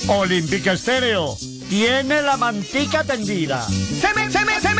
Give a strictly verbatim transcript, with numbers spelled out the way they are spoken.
Olímpica Estéreo tiene la mantica tendida. Se me, se me, se me